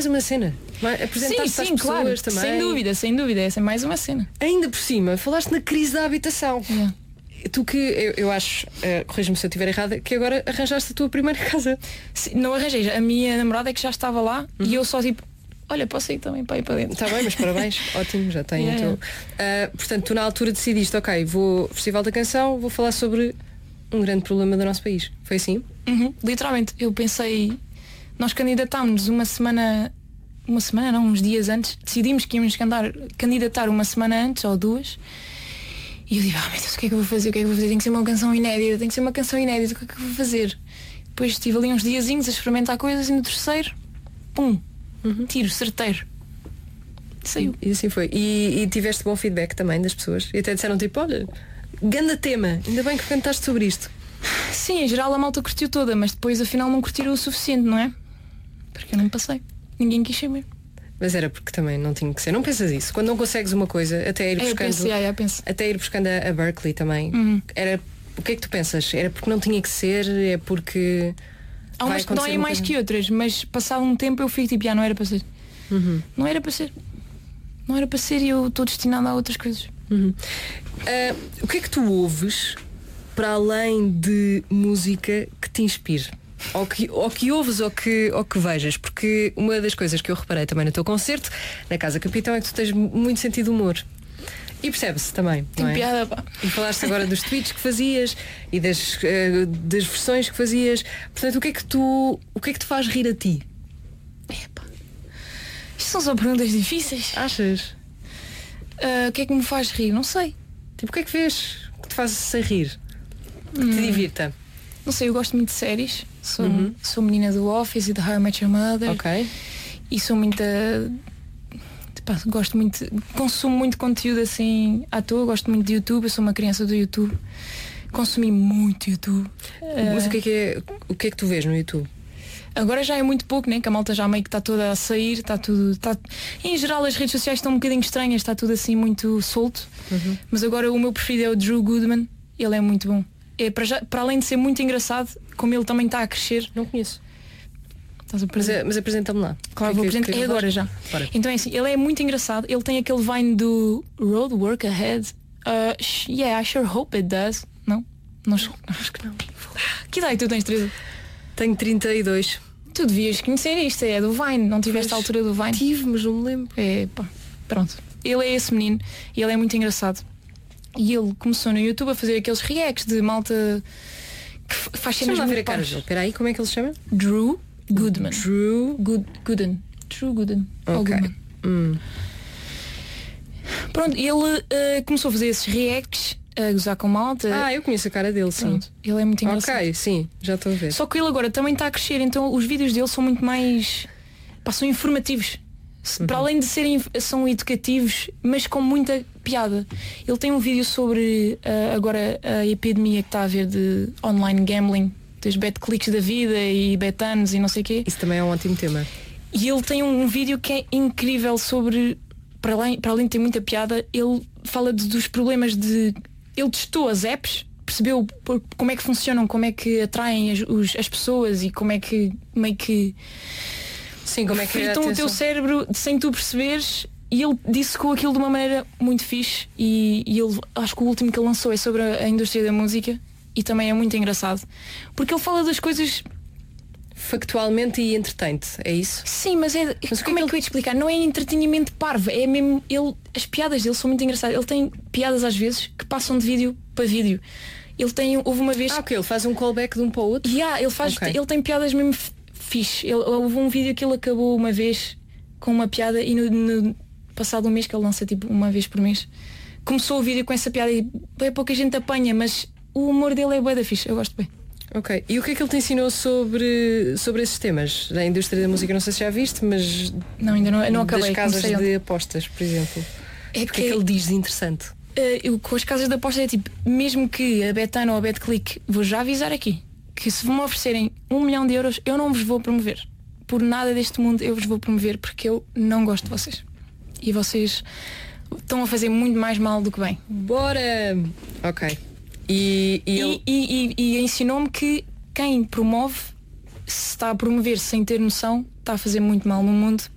uma cena. Apresentaste às pessoas claro, também. sem dúvida, essa é mais uma cena. Ainda por cima, falaste na crise da habitação. Tu que, eu acho, corrige-me se eu estiver errada, que agora arranjaste a tua primeira casa. Sim, não arranjei, a minha namorada é que já estava lá e eu só tipo, olha, posso ir também para ir para dentro. Está bem, mas parabéns, ótimo, já tenho. Portanto, tu na altura decidiste, ok, vou Festival da Canção, vou falar sobre um grande problema do nosso país. Foi assim? Literalmente, eu pensei, nós candidatámos uns dias antes, decidimos que íamos candidatar uma semana antes ou duas. E eu digo, meu Deus, o que é que eu vou fazer? Tem que ser uma canção inédita, o que é que eu vou fazer? Depois estive ali uns diazinhos a experimentar coisas e no terceiro, pum, tiro, certeiro. Saiu. E assim foi. E tiveste bom feedback também das pessoas? E até disseram tipo, olha, ganda tema, ainda bem que cantaste sobre isto. Sim, em geral a malta curtiu toda, mas depois afinal não curtiram o suficiente, não é? Porque eu não passei. Ninguém quis saber. Mas era porque também não tinha que ser. Não pensas isso? Quando não consegues uma coisa, até ir buscando. Eu penso. Até ir buscando a Berkeley também. Era. O que é que tu pensas? Era porque não tinha que ser? É porque. Há umas que doem mais que outras, mas passado um tempo eu fico tipo, não era para ser. Não era para ser. Não era para ser e eu estou destinada a outras coisas. O que é que tu ouves para além de música que te inspire? Ou que ouves ou que vejas? Porque uma das coisas que eu reparei também no teu concerto, na Casa Capitão, é que tu tens muito sentido de humor. E percebe-se também, não é? Tem piada, pá. E falaste agora dos tweets que fazias e das versões que fazias. Portanto, o que é que te faz rir a ti? Epá. Isto são só perguntas difíceis. Achas? O que é que me faz rir? Não sei. Tipo, o que é que vês que te faz rir? Que te divirta? Não sei, eu gosto muito de séries. Sou menina do Office e de How I Met Your Mother. Ok. E sou muita... gosto muito... Consumo muito conteúdo assim à toa. Gosto muito de YouTube. Eu sou uma criança do YouTube. Consumi muito YouTube. Mas o que é que tu vês no YouTube? Agora já é muito pouco, né? Que a malta já meio que está toda a sair. Está tudo... Em geral as redes sociais estão um bocadinho estranhas. Está tudo assim muito solto. Mas agora o meu preferido é o Drew Goodman. Ele é muito bom. Para além de ser muito engraçado, como ele também está a crescer. Não conheço. Mas apresenta-me lá. Claro, vou apresentar. É agora já. Para. Então é assim, ele é muito engraçado. Ele tem aquele Vine do Road Work Ahead. I sure hope it does. Não? Acho que não. Que idade tu tens, Teresa? Tenho 32. Tu devias conhecer isto, é do Vine. Não tiveste a altura do Vine? Tive, mas não me lembro. Pronto. Ele é esse menino e ele é muito engraçado. E ele começou no YouTube a fazer aqueles reacts de malta que faz cenas muito pares. Espera aí, como é que ele se chama? Drew Goodman. Gooden. Ok. Pronto, ele começou a fazer esses reacts, a gozar com malta. Eu conheço a cara dele, sim. Pronto, ele é muito engraçado. Ok, sim, já estou a ver. Só que ele agora também está a crescer, então os vídeos dele são muito mais... são informativos. Para além de serem, são educativos, mas com muita piada. Ele tem um vídeo sobre agora a epidemia que está a haver de online gambling, dos bet-cliques da vida e bet-anos e não sei o quê. Isso também é um ótimo tema. E ele tem um vídeo que é incrível sobre, para além de ter muita piada, ele fala dos problemas de... Ele testou as apps, percebeu como é que funcionam, como é que atraem as pessoas e como é que meio que... Sim, como é que fritam o teu cérebro sem tu perceberes. E ele disse com aquilo de uma maneira muito fixe. E ele, acho que o último que ele lançou é sobre a indústria da música. E também é muito engraçado, porque ele fala das coisas factualmente e entretente, é isso? Sim, mas como é que eu ia te explicar? Não é entretenimento parvo, é mesmo as piadas dele são muito engraçadas. Ele tem piadas às vezes que passam de vídeo para vídeo. Houve uma vez ele faz um callback de um para o outro. Ele tem piadas mesmo fixe. Houve um vídeo que ele acabou uma vez com uma piada e no passado um mês, que ele lança tipo uma vez por mês, começou o vídeo com essa piada e bem pouca gente apanha, mas o humor dele é bué da fixe, eu gosto bem. Ok, e o que é que ele te ensinou sobre esses temas? Da indústria da música, não sei se já viste, mas não, ainda não acabei. Das casas de apostas, por exemplo. É porque é que ele diz de interessante? Com as casas de apostas é tipo, mesmo que a Betano ou a Betclic, vou já avisar aqui que se me oferecerem 1 milhão de euros, eu não vos vou promover. Por nada deste mundo eu vos vou promover, porque eu não gosto de vocês. E vocês estão a fazer muito mais mal do que bem. Bora! Ok. E ensinou-me que quem promove, se está a promover sem ter noção, está a fazer muito mal no mundo,